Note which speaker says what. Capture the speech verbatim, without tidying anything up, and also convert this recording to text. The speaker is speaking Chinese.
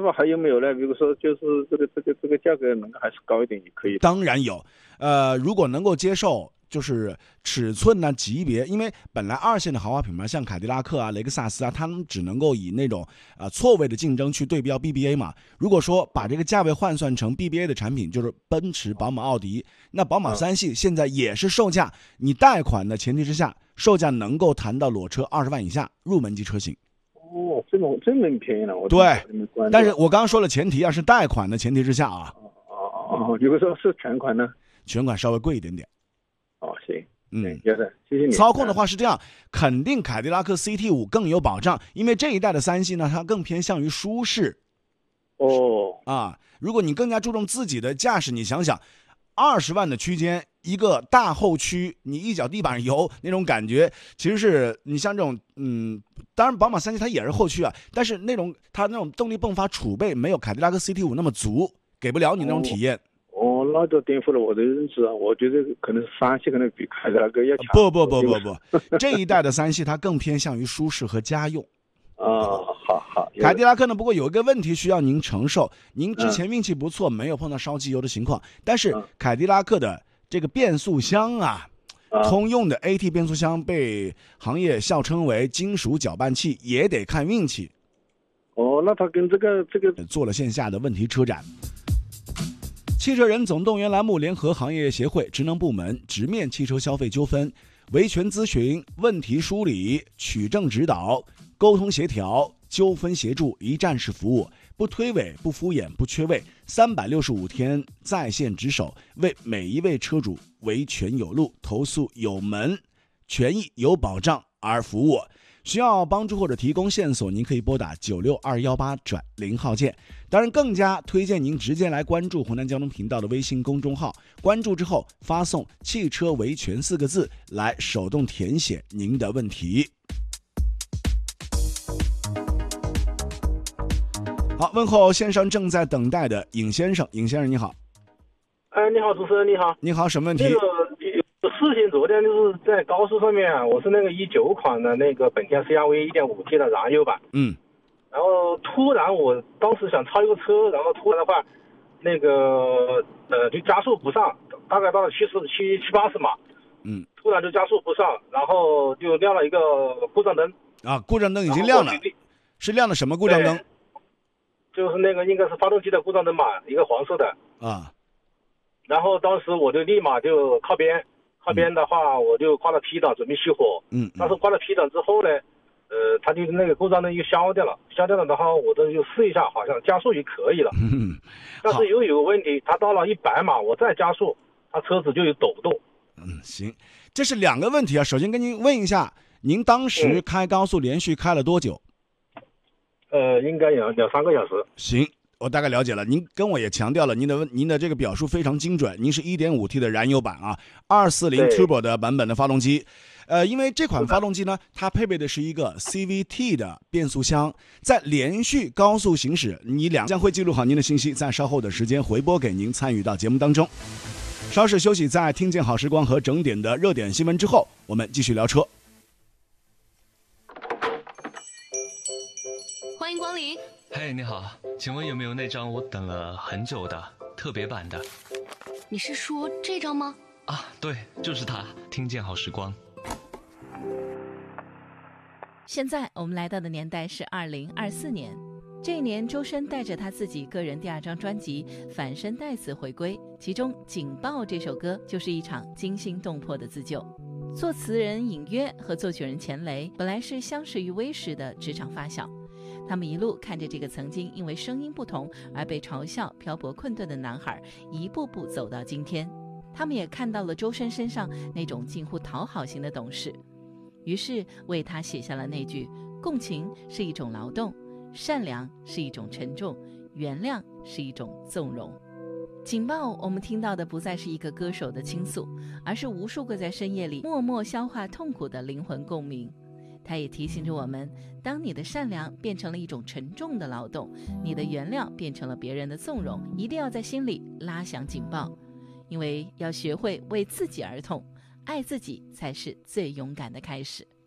Speaker 1: 的话还有没有呢？比如说就是这个这个这个价格能够还是高一点也可以。
Speaker 2: 当然有，呃，如果能够接受。就是尺寸呢、级别，因为本来二线的豪华品牌像凯迪拉克啊、雷克萨斯啊，他们只能够以那种呃错位的竞争去对标 B B A 嘛。如果说把这个价位换算成 B B A 的产品，就是奔驰、宝马、奥迪，那宝马三系现在也是售价，你贷款的前提之下，售价能够谈到裸车二十万以下入门级车型。
Speaker 1: 哦，这种这么便宜了，我
Speaker 2: 对，但是我刚刚说了前提啊是贷款的前提之下啊。
Speaker 1: 哦哦，如果说是全款呢？
Speaker 2: 全款稍微贵一点点。
Speaker 1: 哦，行。
Speaker 2: 嗯，
Speaker 1: 有的，谢谢你。
Speaker 2: 操控的话是这样，肯定凯迪拉克 C T 五 更有保障，因为这一代的三系呢，它更偏向于舒适。
Speaker 1: 哦，
Speaker 2: 啊，如果你更加注重自己的驾驶，你想想，二十万的区间，一个大后驱，你一脚地板油那种感觉，其实是你像这种，嗯，当然宝马三系它也是后驱啊，但是那种它那种动力迸发储备没有凯迪拉克 C T 五 那么足，给不了你那种体验。
Speaker 1: 哦哦，那就颠覆了我的认知啊！我觉得可能是三系可能比凯迪拉克要强。
Speaker 2: 不不不不不，这一代的三系它更偏向于舒适和家用。
Speaker 1: 啊、哦，好好。
Speaker 2: 凯迪拉克呢，不过有一个问题需要您承受，您之前运气不错，嗯、没有碰到烧机油的情况。但是凯迪拉克的这个变速箱啊，啊通用的 A T 变速箱被行业笑称为金属搅拌器，也得看运气。
Speaker 1: 哦，那它跟这个这个
Speaker 2: 做了线下的问题车展。汽车人总动员栏目联合行业协会职能部门直面汽车消费纠纷，维权咨询、问题梳理、取证指导、沟通协调、纠纷协助一站式服务，不推诿、不敷衍、不缺位，三百六十五天在线值守，为每一位车主维权有路、投诉有门、权益有保障而服务。需要帮助或者提供线索，您可以拨打九六二一八转零号键。当然，更加推荐您直接来关注湖南交通频道的微信公众号，关注之后发送“汽车维权”四个字来手动填写您的问题。好，问候线上正在等待的尹先生，尹先生你好。
Speaker 3: 哎，你好，主持人你好。
Speaker 2: 你好，什么问题？
Speaker 3: 那个事情昨天就是在高速上面，我是那个一九款的那个本田 C R V 一点五 T 的燃油版。
Speaker 2: 嗯。
Speaker 3: 然后突然我当时想超一个车，然后突然的话，那个呃就加速不上，大概到了七十七七八十码。
Speaker 2: 嗯。
Speaker 3: 突然就加速不上，然后就亮了一个故障灯。
Speaker 2: 啊，故障灯已经亮了。是亮的什么故障灯？
Speaker 3: 就是那个应该是发动机的故障灯吧，一个黄色的。
Speaker 2: 啊。然
Speaker 3: 后当时我就立马就靠边。靠边的话，我就挂了 P 档准备熄火。
Speaker 2: 嗯，
Speaker 3: 但是挂了 P 档之后呢，呃，它就那个故障灯又消掉了，消掉了的话，我这就试一下，好像加速也可以了。
Speaker 2: 嗯，
Speaker 3: 但是又有个问题，它到了一百码，我再加速，它车子就有抖动。
Speaker 2: 嗯，行，这是两个问题啊。首先跟您问一下，您当时开高速连续开了多久？
Speaker 3: 嗯、呃，应该有两三个小时。
Speaker 2: 行。我大概了解了，您跟我也强调了您的您的这个表述非常精准，您是 一点五 T 的燃油版啊，二四零 Turbo 的版本的发动机，呃，因为这款发动机呢，它配备的是一个 C V T 的变速箱，在连续高速行驶，你俩将会记录好您的信息，在稍后的时间回拨给您参与到节目当中。稍事休息，在听见好时光和整点的热点新闻之后，我们继续聊车。
Speaker 4: 欢迎光临。
Speaker 5: 嘿，你好，请问有没有那张我等了很久的特别版的？
Speaker 4: 你是说这张吗？
Speaker 5: 啊，对，就是它，听见好时光。
Speaker 6: 现在我们来到的年代是二零二四年，这一年周深带着他自己个人第二张专辑《反身代子》回归，其中《警报》这首歌就是一场惊心动魄的自救。作词人隐约和作曲人钱雷本来是相识于微时的职场发小，他们一路看着这个曾经因为声音不同而被嘲笑、漂泊困顿的男孩一步步走到今天。他们也看到了周深身上那种近乎讨好型的懂事，于是为他写下了那句：共情是一种劳动，善良是一种沉重，原谅是一种纵容。警报，我们听到的不再是一个歌手的倾诉，而是无数个在深夜里默默消化痛苦的灵魂共鸣。它也提醒着我们，当你的善良变成了一种沉重的劳动，你的原谅变成了别人的纵容，一定要在心里拉响警报，因为要学会为自己而痛，爱自己才是最勇敢的开始。